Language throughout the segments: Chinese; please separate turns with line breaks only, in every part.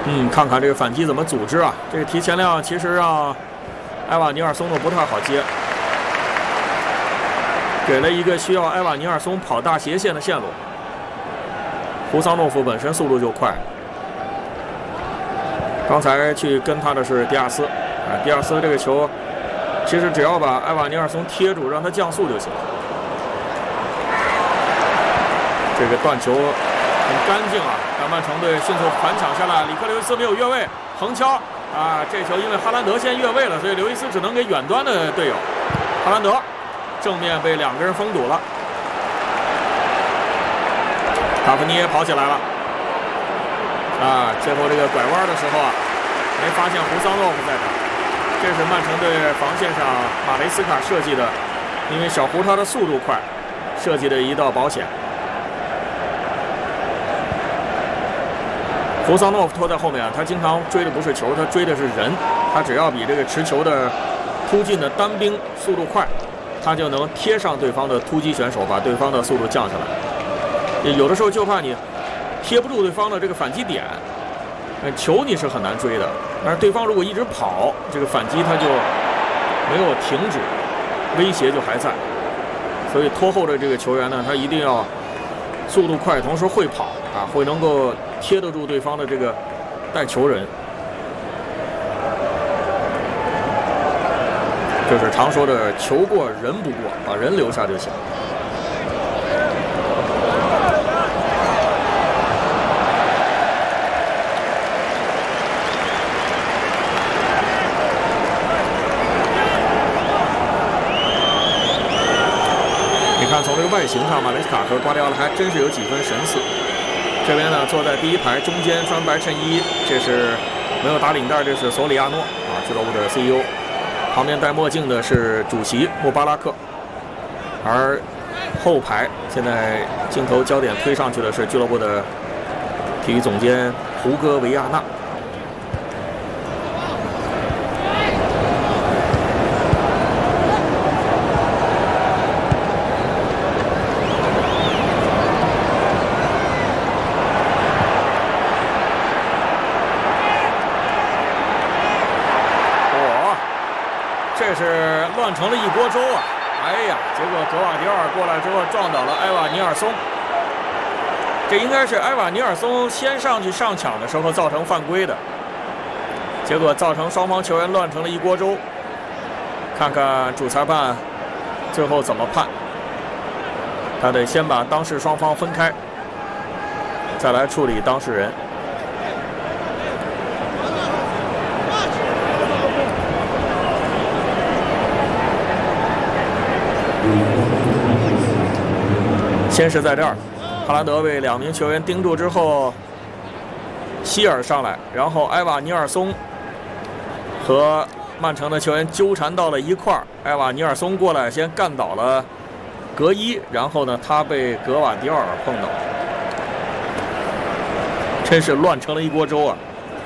看看这个反击怎么组织啊？这个提前量其实让埃瓦尼尔松的不太好接，给了一个需要埃瓦尼尔松跑大斜线的线路。胡桑诺夫本身速度就快，刚才去跟他的是迪亚斯，迪亚斯这个球其实只要把埃瓦尼尔松贴住，让他降速就行。这个断球很干净啊！但曼城队迅速反抢下来，里克刘易斯没有越位，横敲啊！这球因为哈兰德先越位了，所以刘易斯只能给远端的队友。哈兰德正面被2个人封堵了，卡夫尼也跑起来了啊！最后这个拐弯的时候啊，没发现胡桑诺夫在这儿。这是曼城队防线上马雷斯卡设计的，因为小胡他的速度快，设计的一道保险。胡桑诺夫拖在后面啊，他经常追的不是球，他追的是人。他只要比这个持球的突进的单兵速度快，他就能贴上对方的突击选手，把对方的速度降下来。有的时候就怕你贴不住对方的这个反击点，球你是很难追的。但是对方如果一直跑，这个反击他就没有停止，威胁就还在。所以拖后的这个球员呢，他一定要速度快，同时会跑啊，会能够贴得住对方的这个带球人。就是常说的球过人不过，把人留下就行。你看，从这个外形上，马雷斯卡和瓜迪奥拉还真是有几分神似。这边呢，坐在第一排中间穿白衬衣，这是没有打领带，这是索里亚诺啊，俱乐部的 CEO。旁边戴墨镜的是主席穆巴拉克，而后排现在镜头焦点推上去的是俱乐部的体育总监胡戈维亚纳。这是乱成了一锅粥啊！哎呀，结果格瓦迪奥尔过来之后撞倒了埃瓦尼尔松，这应该是埃瓦尼尔松先上去上抢的时候造成犯规的，结果造成双方球员乱成了一锅粥。看看主裁判最后怎么判，他得先把当事双方分开，再来处理当事人。先是在这儿，哈兰德被2名球员盯住之后，希尔上来，然后埃瓦尼尔松和曼城的球员纠缠到了一块儿。埃瓦尼尔松过来先干倒了格伊，然后呢，他被格瓦迪奥尔碰倒，真是乱成了一锅粥啊！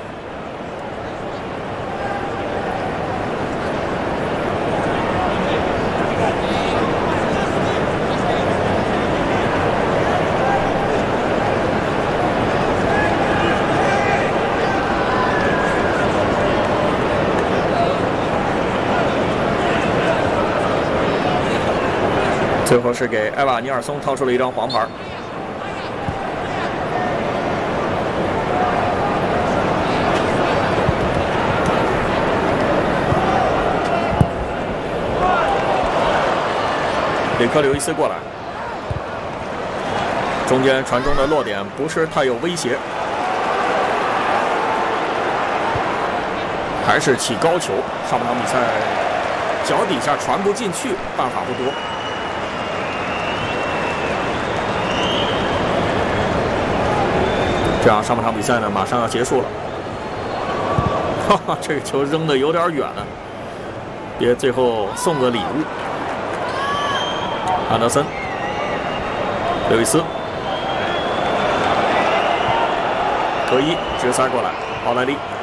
最后是给埃瓦尼尔松掏出了一张黄牌。里克刘易斯过来，中间传中的落点不是太有威胁，还是起高球。上半场比赛脚底下传不进去，办法不多。这样上半场比赛呢，马上要结束了。哈哈，这个球扔的有点远了，别最后送个礼物。安德森、刘易斯、格伊直塞过来，奥莱利。